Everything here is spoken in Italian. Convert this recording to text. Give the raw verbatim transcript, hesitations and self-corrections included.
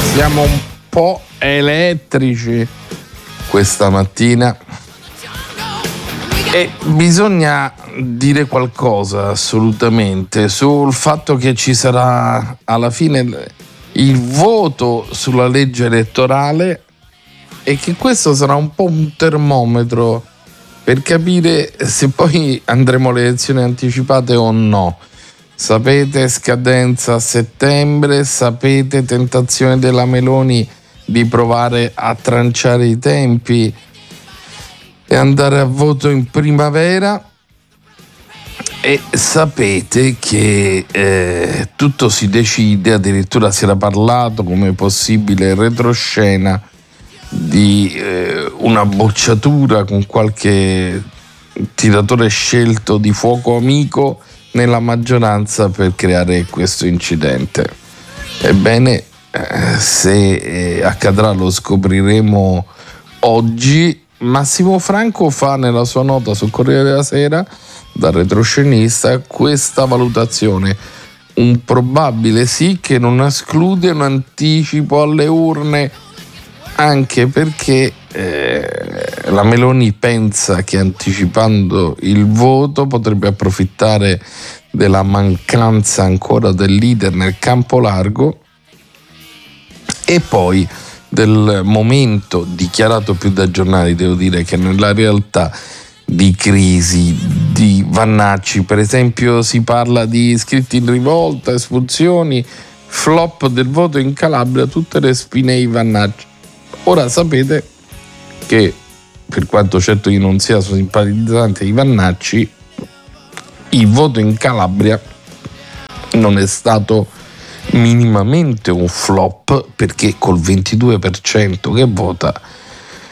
Siamo un po' elettrici questa mattina e bisogna dire qualcosa assolutamente sul fatto che ci sarà alla fine il voto sulla legge elettorale e che questo sarà un po' un termometro per capire se poi andremo alle elezioni anticipate o no. Sapete, scadenza a settembre, sapete, tentazione della Meloni di provare a tranciare i tempi e andare a voto in primavera, e sapete che eh, tutto si decide, addirittura si era parlato come possibile retroscena di eh, una bocciatura con qualche tiratore scelto di fuoco amico nella maggioranza per creare questo incidente. Ebbene, eh, se eh, accadrà lo scopriremo oggi. Massimo Franco fa nella sua nota sul Corriere della Sera, da retroscenista, questa valutazione: un probabile sì che non esclude un anticipo alle urne, anche perché eh, la Meloni pensa che anticipando il voto potrebbe approfittare della mancanza ancora del leader nel campo largo e poi del momento dichiarato più da giornali, devo dire, che nella realtà di crisi di Vannacci. Per esempio si parla di iscritti in rivolta, espulsioni, flop del voto in Calabria, tutte le spine di Vannacci. Ora sapete che, per quanto certo io non sia simpatizzante di Vannacci, il voto in Calabria non è stato minimamente un flop, perché col ventidue per cento che vota